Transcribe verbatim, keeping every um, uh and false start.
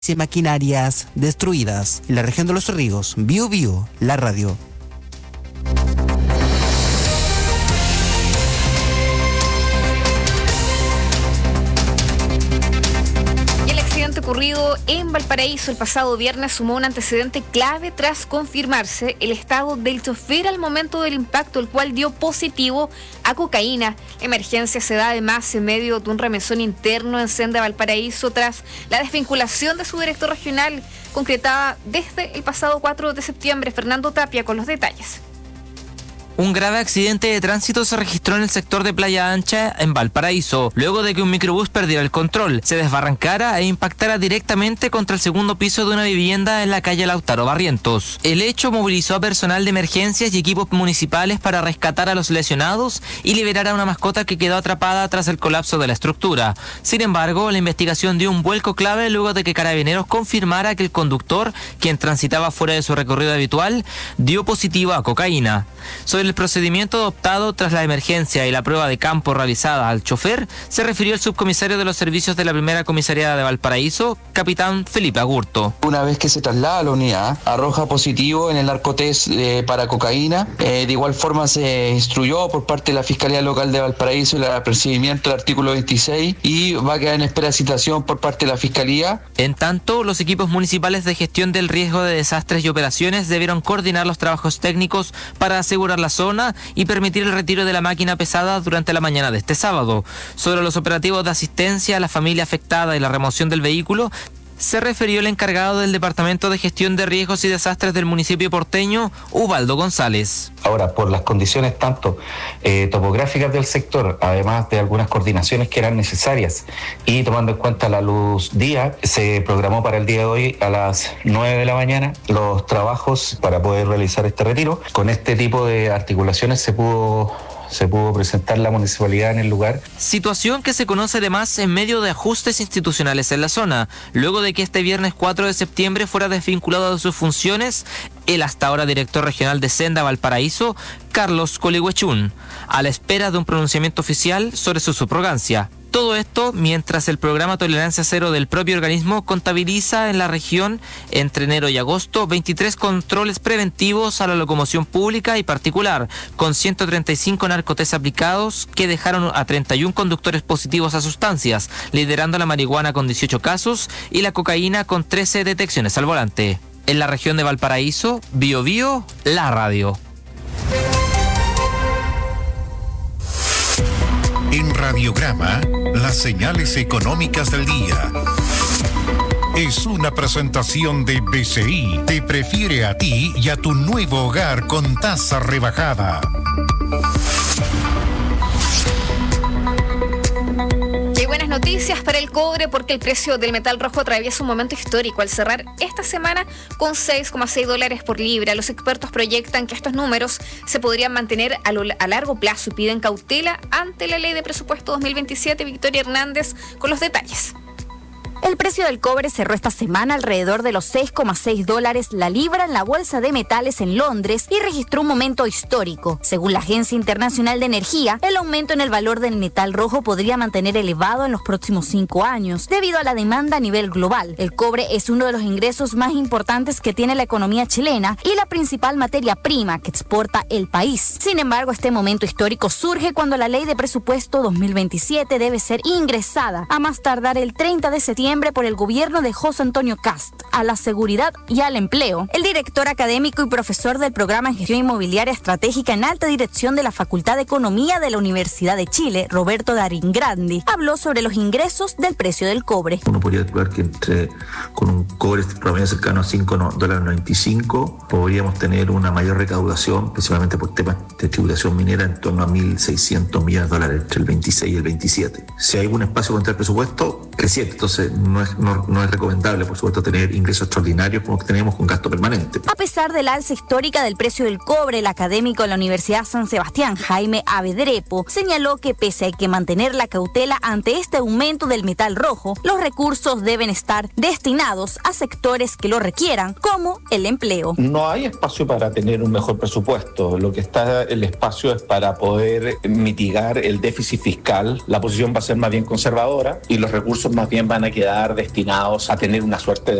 y maquinarias destruidas. En la región de Los Ríos, Biu Biu, la radio. Ocurrido en Valparaíso el pasado viernes sumó un antecedente clave tras confirmarse el estado del chofer al momento del impacto, el cual dio positivo a cocaína. La emergencia se da además en medio de un remesón interno en Senda Valparaíso tras la desvinculación de su director regional, concretada desde el pasado cuatro de septiembre. Fernando Tapia con los detalles. Un grave accidente de tránsito se registró en el sector de Playa Ancha, en Valparaíso, luego de que un microbús perdiera el control, se desbarrancara e impactara directamente contra el segundo piso de una vivienda en la calle Lautaro Barrientos. El hecho movilizó a personal de emergencias y equipos municipales para rescatar a los lesionados y liberar a una mascota que quedó atrapada tras el colapso de la estructura. Sin embargo, la investigación dio un vuelco clave luego de que Carabineros confirmara que el conductor, quien transitaba fuera de su recorrido habitual, dio positivo a cocaína. Sobre el procedimiento adoptado tras la emergencia y la prueba de campo realizada al chofer, se refirió el subcomisario de los servicios de la primera comisaría de Valparaíso, capitán Felipe Agurto. Una vez que se traslada a la unidad, arroja positivo en el narcotest eh, para cocaína. Eh, de igual forma se instruyó por parte de la Fiscalía Local de Valparaíso el apercibimiento del artículo veintiséis y va a quedar en espera de citación por parte de la Fiscalía. En tanto, los equipos municipales de gestión del riesgo de desastres y operaciones debieron coordinar los trabajos técnicos para asegurar la zona y permitir el retiro de la máquina pesada durante la mañana de este sábado. Sobre los operativos de asistencia a la familia afectada y la remoción del vehículo, se refirió el encargado del Departamento de Gestión de Riesgos y Desastres del municipio porteño, Ubaldo González. Ahora, por las condiciones tanto eh, topográficas del sector, además de algunas coordinaciones que eran necesarias, y tomando en cuenta la luz día, se programó para el día de hoy a las nueve de la mañana los trabajos para poder realizar este retiro. Con este tipo de articulaciones se pudo... se pudo presentar la municipalidad en el lugar. Situación que se conoce además en medio de ajustes institucionales en la zona, luego de que este viernes cuatro de septiembre fuera desvinculado de sus funciones el hasta ahora director regional de Senda Valparaíso, Carlos Coligüechún, a la espera de un pronunciamiento oficial sobre su subrogancia. Todo esto mientras el programa Tolerancia Cero del propio organismo contabiliza en la región entre enero y agosto veintitrés controles preventivos a la locomoción pública y particular, con ciento treinta y cinco narcotests aplicados que dejaron a treinta y uno conductores positivos a sustancias, liderando la marihuana con dieciocho casos y la cocaína con trece detecciones al volante. En la región de Valparaíso, Bio Bio, la radio. En Radiograma, las señales económicas del día. Es una presentación de B C I. Te prefiere a ti y a tu nuevo hogar con tasa rebajada. Y buenas noticias para el cobre porque el precio del metal rojo atraviesa un momento histórico al cerrar esta semana con seis coma seis dólares por libra. Los expertos proyectan que estos números se podrían mantener a, lo, a largo plazo y piden cautela ante la ley de presupuesto dos mil veintisiete. Victoria Hernández con los detalles. El precio del cobre cerró esta semana alrededor de los seis coma seis dólares la libra en la Bolsa de Metales en Londres y registró un momento histórico. Según la Agencia Internacional de Energía, el aumento en el valor del metal rojo podría mantener elevado en los próximos cinco años debido a la demanda a nivel global. El cobre es uno de los ingresos más importantes que tiene la economía chilena y la principal materia prima que exporta el país. Sin embargo, este momento histórico surge cuando la ley de presupuesto dos mil veintisiete debe ser ingresada a más tardar el treinta de septiembre por el gobierno de José Antonio Kast a la seguridad y al empleo. El director académico y profesor del programa en Gestión Inmobiliaria Estratégica en alta dirección de la Facultad de Economía de la Universidad de Chile, Roberto Daringrandi, habló sobre los ingresos del precio del cobre. Uno podría calcular que entre, con un cobre promedio cercano a cinco dólares noventa y cinco podríamos tener una mayor recaudación, principalmente por temas de tributación minera, en torno a mil seiscientos millones de dólares entre el veintiséis y el veintisiete. Si hay algún espacio contra el presupuesto, creciente, entonces No es, no, no es recomendable, por supuesto, tener ingresos extraordinarios como que tenemos con gasto permanente. A pesar del alza histórica del precio del cobre, el académico de la Universidad San Sebastián, Jaime Avedrepo, señaló que pese a que mantener la cautela ante este aumento del metal rojo, los recursos deben estar destinados a sectores que lo requieran, como el empleo. No hay espacio para tener un mejor presupuesto. Lo que está el espacio es para poder mitigar el déficit fiscal. La posición va a ser más bien conservadora y los recursos recursos más bien van a quedar destinados a tener una suerte de